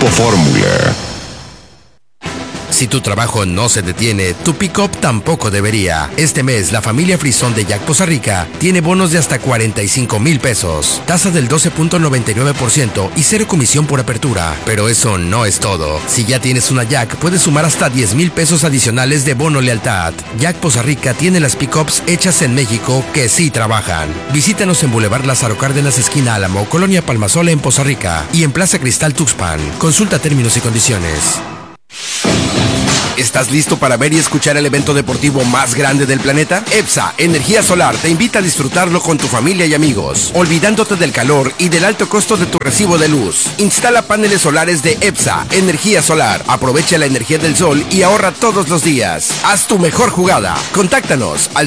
Grupo Fórmula. Si tu trabajo no se detiene, tu pick-up tampoco debería. Este mes, la familia Frisón de Jack Poza Rica tiene bonos de hasta 45,000 pesos, tasa del 12.99% y cero comisión por apertura. Pero eso no es todo. Si ya tienes una Jack, puedes sumar hasta 10,000 pesos adicionales de bono lealtad. Jack Poza Rica tiene las pick-ups hechas en México que sí trabajan. Visítanos en Boulevard Lázaro Cárdenas, esquina Álamo, Colonia Palmasola en Poza Rica y en Plaza Cristal Tuxpan. Consulta términos y condiciones. ¿Estás listo para ver y escuchar el evento deportivo más grande del planeta? EPSA Energía Solar te invita a disfrutarlo con tu familia y amigos, olvidándote del calor y del alto costo de tu recibo de luz. Instala paneles solares de EPSA Energía Solar. Aprovecha la energía del sol y ahorra todos los días. Haz tu mejor jugada. Contáctanos al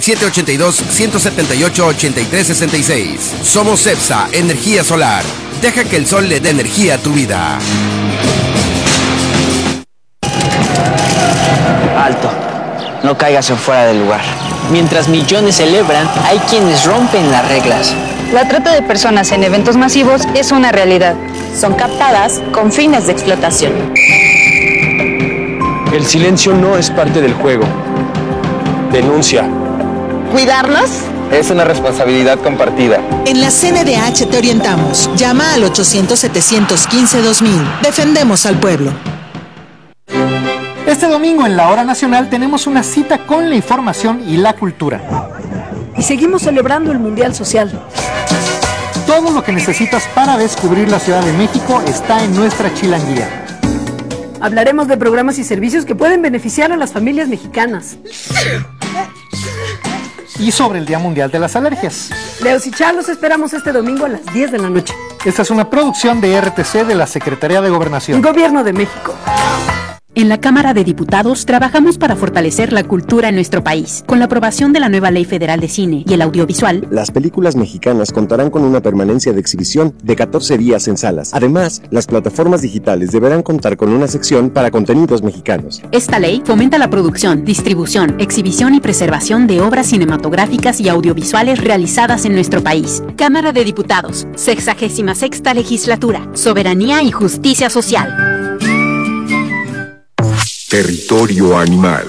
782-178-8366. Somos EPSA Energía Solar. Deja que el sol le dé energía a tu vida. Alto, no caigas en fuera del lugar. Mientras millones celebran, hay quienes rompen las reglas. La trata de personas en eventos masivos es una realidad. Son captadas con fines de explotación. El silencio no es parte del juego. Denuncia. ¿Cuidarnos? Es una responsabilidad compartida. En la CNDH te orientamos. Llama al 800-715-2000. Defendemos al pueblo. Este domingo en la Hora Nacional tenemos una cita con la información y la cultura. Y seguimos celebrando el Mundial Social. Todo lo que necesitas para descubrir la Ciudad de México está en nuestra chilanguía. Hablaremos de programas y servicios que pueden beneficiar a las familias mexicanas. Y sobre el Día Mundial de las Alergias. Leos y Char, los esperamos este domingo a las 10 de la noche. Esta es una producción de RTC de la Secretaría de Gobernación. Gobierno de México. En la Cámara de Diputados trabajamos para fortalecer la cultura en nuestro país. Con la aprobación de la nueva Ley Federal de Cine y el Audiovisual, las películas mexicanas contarán con una permanencia de exhibición de 14 días en salas. Además, las plataformas digitales deberán contar con una sección para contenidos mexicanos. Esta ley fomenta la producción, distribución, exhibición y preservación de obras cinematográficas y audiovisuales realizadas en nuestro país. Cámara de Diputados, 66ª Legislatura, Soberanía y Justicia Social. Territorio animal.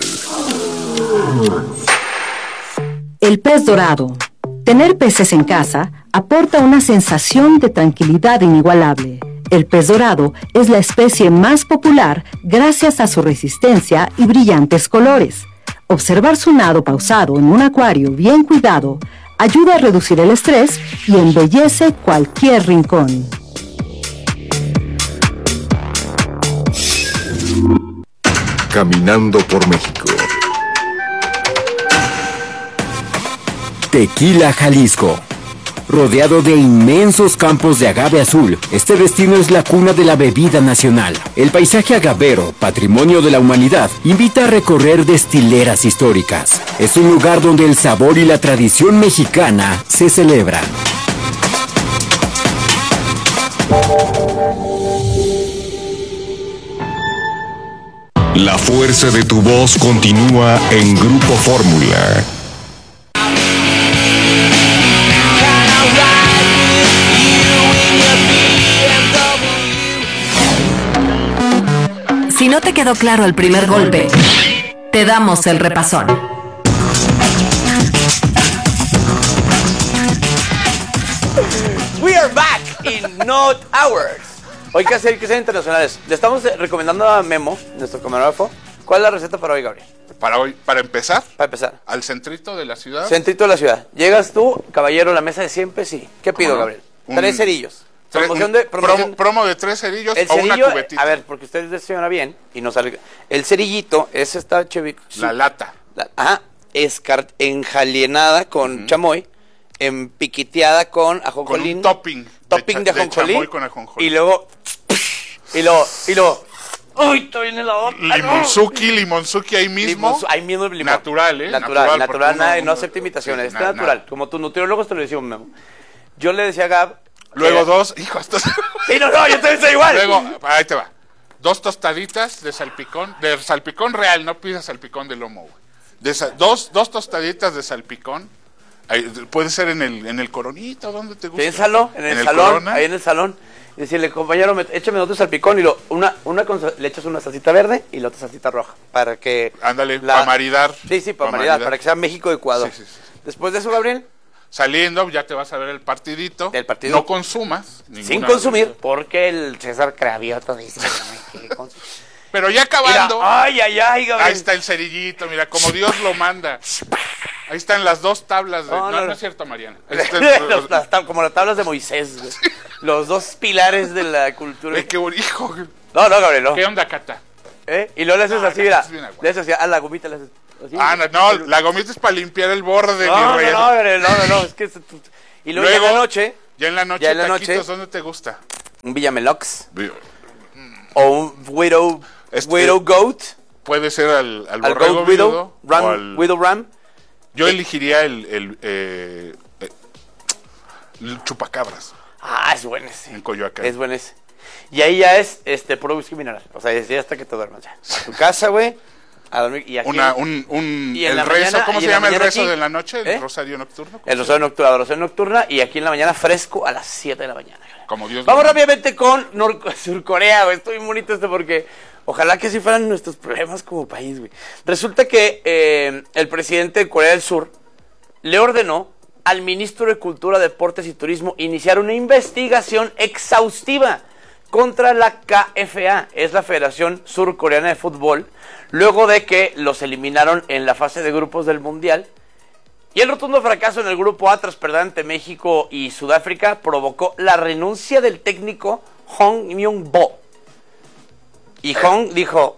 El pez dorado. Tener peces en casa aporta una sensación de tranquilidad inigualable. El pez dorado es la especie más popular gracias a su resistencia y brillantes colores. Observar su nado pausado en un acuario bien cuidado ayuda a reducir el estrés y embellece cualquier rincón. Caminando por México. Tequila, Jalisco. Rodeado de inmensos campos de agave azul, este destino es la cuna de la bebida nacional. El paisaje agavero, patrimonio de la humanidad, invita a recorrer destileras históricas. Es un lugar donde el sabor y la tradición mexicana se celebran. La fuerza de tu voz continúa en Grupo Fórmula. Si no te quedó claro el primer golpe, te damos el repasón. We are back in Note Hours. Hoy que hacer internacionales. Le estamos recomendando a Memo, nuestro camarógrafo. ¿Cuál es la receta para hoy, Gabriel? Para hoy, para empezar. Para empezar. Al centrito de la ciudad. Centrito de la ciudad. Llegas tú, caballero, a la mesa de siempre, sí. ¿Qué pido, no? Gabriel? 3 cerillos. Promo de 3 cerillos el o cerillo, una cubetita. A ver, porque usted desayuna bien y no sale. El cerillito es esta chevic. La lata. Enjalienada con chamoy, piquiteada con ajonjolí. Con un topping de ajonjolí. Chamoy con ajonjolí. Y luego. ¡Uy, estoy en el lavado! Limonzuki ahí mismo. Ahí mismo el limón. Natural, ¿eh? Natural, nada, no acepta imitaciones. Está natural. Como tu nutriólogo te lo decimos, Memo. Yo le decía a Gab. Luego dos, hijo, esto. Sí, no, yo también soy igual. Luego, ahí te va. 2 tostaditas de salpicón real, no pidas salpicón de lomo, güey. Dos tostaditas de salpicón. Ahí, puede ser en el Coronita, donde te gusta. Piénsalo, en el salón, ahí en el salón. decirle, compañero, échame otro salpicón y le echas una salsita verde y la otra salsita roja. Para que... Ándale, para maridar. Sí, para maridar, para que sea México-Ecuador. Sí. Después de eso, Gabriel... Saliendo, ya te vas a ver el partidito. No consumas. Sin consumir, porque el César Cravioto dice que pero ya acabando. Mira, ay, Gabriel. Ahí está el cerillito, mira, como Dios lo manda. Ahí están las dos tablas. No es cierto, Mariana. Como las tablas de Moisés, güey. Los dos pilares de la cultura. Qué hijo. No, Gabriel, no. ¿Qué onda, Cata? Y luego le haces así, mira. Le haces así, a la gomita le haces así. La gomita es para limpiar el borde. No, es que... Y luego ya en la noche. Ya en la noche, ¿dónde te gusta? Un Villamelox. O un Widow Goat. Puede ser al borrego Widow. Widow Ram. Yo elegiría el chupacabras. Es bueno ese. En Coyoacán. Es bueno ese. Y ahí ya es puro whisky mineral. O sea, ya hasta que te duermas ya. A tu casa, güey. A dormir. Y aquí. El rezo, ¿cómo se llama el rezo de la noche? ¿El rosario nocturno? El rosario nocturna. Y aquí en la mañana fresco a las 7 de la mañana. Como Dios. Vamos rápidamente con Surcorea, güey. Estoy muy bonito porque ojalá que así fueran nuestros problemas como país, güey. Resulta que el presidente de Corea del Sur le ordenó al ministro de Cultura, Deportes y Turismo iniciar una investigación exhaustiva contra la KFA, es la Federación Surcoreana de Fútbol, luego de que los eliminaron en la fase de grupos del Mundial. Y el rotundo fracaso en el grupo A tras perder ante México y Sudáfrica provocó la renuncia del técnico Hong Myung-bo. Y Hong dijo,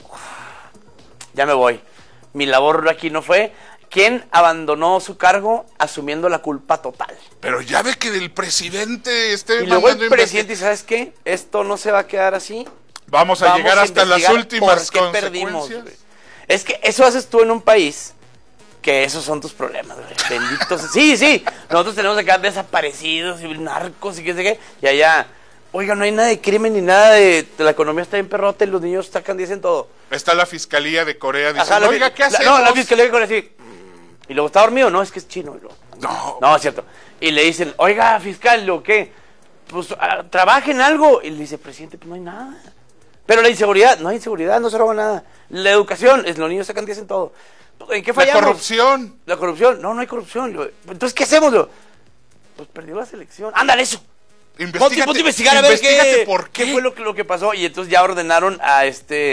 ya me voy, mi labor aquí no fue, quien abandonó su cargo asumiendo la culpa total. Pero ya ve que el presidente esté... Y luego el presidente, ¿sabes qué? Esto no se va a quedar así. Vamos a llegar hasta las últimas consecuencias. Perdimos, es que eso haces tú en un país... Que esos son tus problemas, güey. Benditos. Sí. Nosotros tenemos acá desaparecidos y narcos y qué sé qué. Y allá, oiga, no hay nada de crimen ni nada de la economía está bien perrota y los niños sacan 10 en todo. Está la fiscalía de Corea diciendo, oiga, ¿qué hacemos? La fiscalía de Corea sí. Y luego, ¿está dormido? No, es que es chino. No, es cierto. Y le dicen, oiga, fiscal, ¿lo qué? Pues trabaje en algo. Y le dice, presidente, pues no hay nada. Pero la inseguridad, no hay inseguridad, no se roba nada. La educación, los niños sacan 10 en todo. ¿En qué fallamos? La corrupción. No hay corrupción. Entonces, ¿qué hacemos? Pues perdió la selección. ¡Ándale eso! Ponte a investigar a ver qué fue lo que pasó. Y entonces ya ordenaron a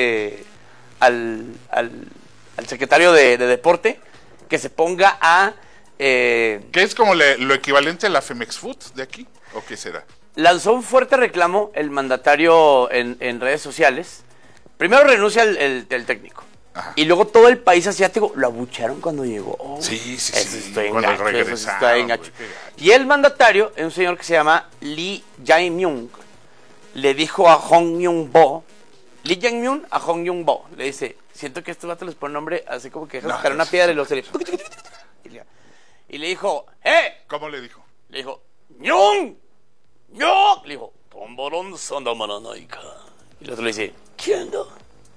al secretario de Deporte que se ponga a... ¿Qué es como lo equivalente a la Femex Food de aquí? ¿O qué será? Lanzó un fuerte reclamo el mandatario en redes sociales. Primero renuncia el técnico. Ajá. Y luego todo el país asiático lo abucharon cuando llegó. Sí. Cuando regresaron. Y el mandatario es un señor que se llama Lee Jae-myung. Le dijo a Hong Myung-bo, Lee Jae-myung a Hong Myung-bo, le dice, siento que estos vatos les ponen nombre así como que dejan una piedra y los se y le dijo, ¿Cómo le dijo? Le dijo, ¡Nyung! ¡Nyung! Le dijo, ¡Tomborón sondamananaika! Y el otro le dice, ¿quién no?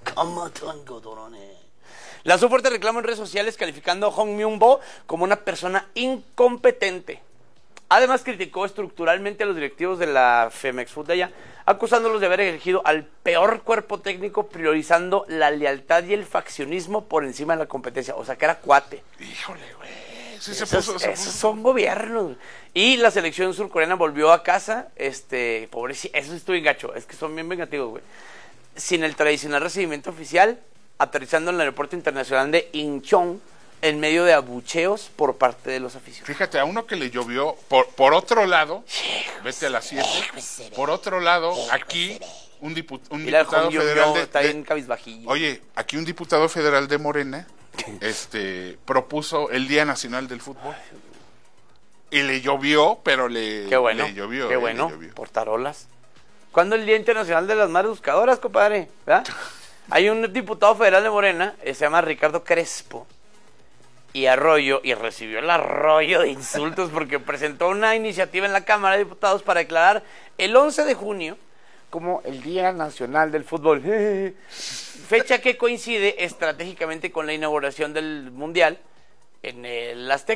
Lanzó fuerte reclamo en redes sociales calificando a Hong Myung-bo como una persona incompetente. Además criticó estructuralmente a los directivos de la Femex Food de allá, acusándolos de haber elegido al peor cuerpo técnico, priorizando la lealtad y el faccionismo por encima de la competencia. O sea que era cuate. Híjole, güey. Esos son gobiernos. Y la selección surcoreana volvió a casa, pobrecito, eso estuvo bien gacho, es que son bien vengativos, güey. Sin el tradicional recibimiento oficial, aterrizando en el aeropuerto internacional de Incheon en medio de abucheos por parte de los aficionados. Fíjate, a uno que le llovió, por otro lado, vete a las 7, por otro lado, aquí, un diputado federal está bien cabizbajillo. Oye, aquí un diputado federal de Morena, propuso el Día Nacional del Fútbol. Y le llovió, pero le llovió. Qué bueno, por tarolas. ¿Cuándo es el Día Internacional de las Madres Buscadoras, compadre? ¿Verdad? Hay un diputado federal de Morena, se llama Ricardo Crespo, y recibió el arroyo de insultos porque presentó una iniciativa en la Cámara de Diputados para declarar el 11 de junio como el Día Nacional del Fútbol. Fecha que coincide estratégicamente con la inauguración del Mundial en el Azteca.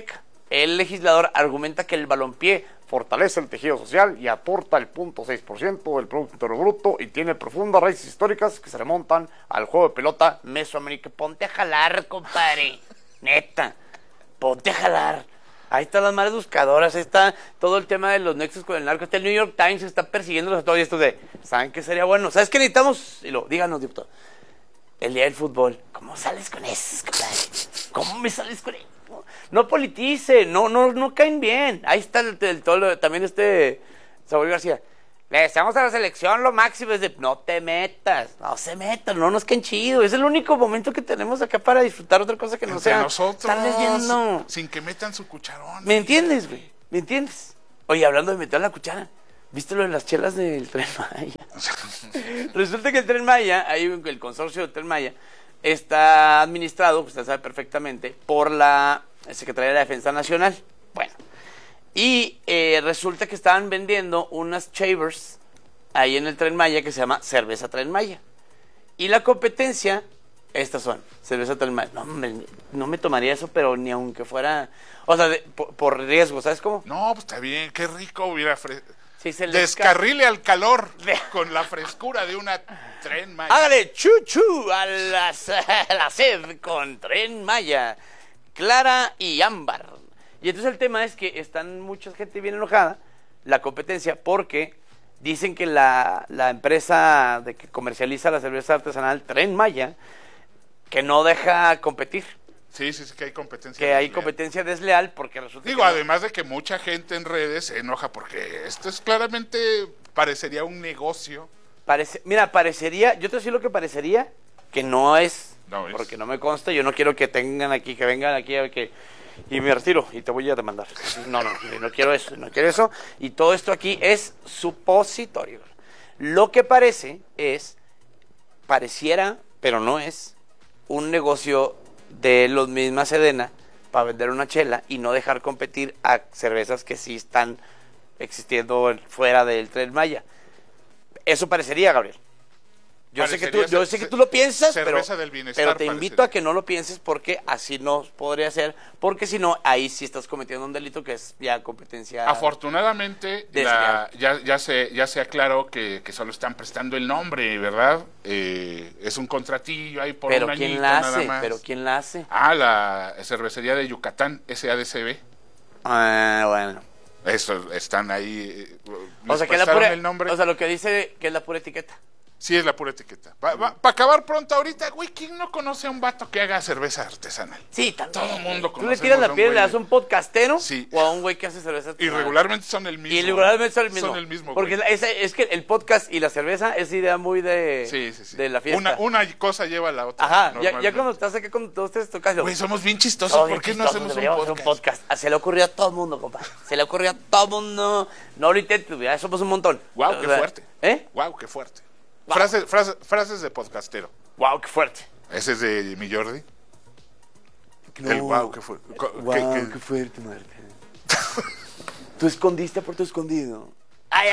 el legislador argumenta que el balompié fortalece el tejido social y aporta el 0.6% del Producto Interno Bruto y tiene profundas raíces históricas que se remontan al juego de pelota mesoamericano. Ponte a jalar, compadre. Neta, ponte a jalar. Ahí están las madres buscadoras, ahí está todo el tema de los nexos con el narco. Está el New York Times, está persiguiéndolos a todos y estos de, ¿saben qué sería bueno? ¿Sabes qué necesitamos? Y lo, díganos, diputado. El día del fútbol. ¿Cómo sales con esos, compadre? ¿Cómo me sales con eso? No politice, no caen bien. Ahí está también Saúl García. Le deseamos a la selección lo máximo. Es de, no te metas, no se metan, no nos caen chido. Es el único momento que tenemos acá para disfrutar otra cosa que no sea nosotros, estar leyendo. Sin que metan su cucharón. ¿Me entiendes, güey? ¿Me entiendes? Oye, hablando de meter la cuchara, ¿viste lo de las chelas del Tren Maya? Resulta que el Tren Maya, ahí el consorcio del Tren Maya, está administrado, usted sabe perfectamente, por la Secretaría de la Defensa Nacional. Bueno, y resulta que estaban vendiendo unas shavers ahí en el Tren Maya que se llama Cerveza Tren Maya. Y la competencia, estas son, Cerveza Tren Maya. No me tomaría eso, pero ni aunque fuera, o sea, por riesgo, ¿sabes cómo? No, pues está bien, qué rico hubiera sí, descarrile al calor con la frescura de una Tren Maya. Hágale chuchu a la sed con Tren Maya, clara y ámbar. Y entonces el tema es que están mucha gente bien enojada, la competencia, porque dicen que la empresa que comercializa la cerveza artesanal Tren Maya, que no deja competir. Sí, que hay competencia desleal. Hay competencia desleal porque resulta además de que mucha gente en redes se enoja porque esto es claramente, parecería un negocio. Parecería, yo te voy a decir lo que parecería, que no es, porque no me consta, yo no quiero que vengan aquí y me retiro y te voy a demandar. No quiero eso, y todo esto aquí es supositorio. Lo que pareciera, pero no es, un negocio de los mismas Sedena para vender una chela y no dejar competir a cervezas que sí están existiendo fuera del Tren Maya. Eso parecería, Gabriel. Yo sé que tú lo piensas, pero te invito a que no lo pienses porque así no podría ser, porque si no, ahí sí estás cometiendo un delito que es ya competencia. Afortunadamente, ya se aclaró que solo están prestando el nombre, ¿verdad? Es un contratillo ahí por un añito nada más. ¿Pero quién la hace? La cervecería de Yucatán, SADCB. Bueno. Eso, están ahí. O sea, que el nombre. O sea, lo que dice que es la pura etiqueta. Sí, es la pura etiqueta. Para acabar pronto ahorita, güey, ¿quién no conoce a un vato que haga cerveza artesanal? Sí, también. Todo el mundo conoce. ¿Tú le tiras la piedra y le das a un podcastero? Sí. ¿O a un güey que hace cerveza artesanal? Y regularmente son el mismo. Son el mismo. Porque es que el podcast y la cerveza es idea muy de la fiesta. Una cosa lleva a la otra. Ajá, ya cuando estás acá con todos ustedes tocas. Güey, somos bien chistosos. ¿Por qué no hacemos un podcast? Se le ocurrió a todo el mundo, compadre. Se le ocurrió a todo el mundo. No lo intentes, ya somos un montón. Wow, qué fuerte. Wow, qué fuerte. Wow. Frases de podcastero. Wow, qué fuerte. Ese es de mi Jordi. No. El wow, qué fuerte. Qué fuerte, madre. Tú escondiste por tu escondido. ¡Ay!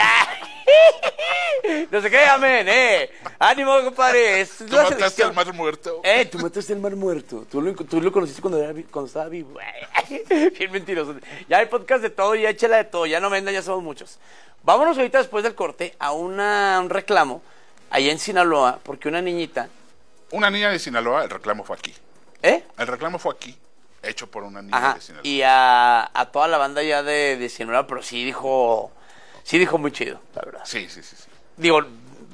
No se qué, amén, ánimo, compadre. Tú mataste al mar muerto. Tú mataste al mar muerto. Tú lo conociste cuando estaba vivo. Bien mentiroso. Ya hay podcast de todo, ya hay chela de todo. Ya no vendan, ya somos muchos. Vámonos ahorita después del corte a un reclamo allá en Sinaloa, porque una niñita. Una niña de Sinaloa, el reclamo fue aquí. El reclamo fue aquí, hecho por una niña de Sinaloa. Y a toda la banda ya de Sinaloa, pero sí dijo muy chido, la verdad. Sí. Digo,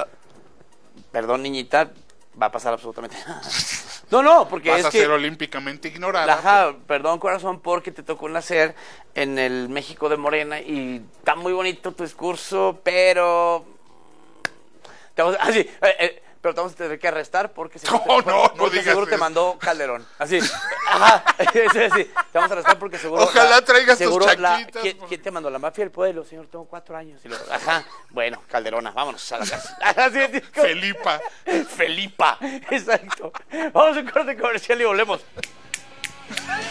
perdón, niñita, va a pasar absolutamente nada. No, porque vas a ser olímpicamente ignorada. Perdón, corazón, porque te tocó nacer en el México de Morena y está muy bonito tu discurso, pero pero te vamos a tener que arrestar porque seguro te mandó Calderón. Así. Te vamos a arrestar porque seguro. Ojalá traigas tus chaquitas. ¿Quién te mandó? La mafia del pueblo, señor. Tengo 4 años. Y luego, bueno, Calderona, vámonos a la casa. Felipa. Exacto. Vamos a un corte comercial y volvemos.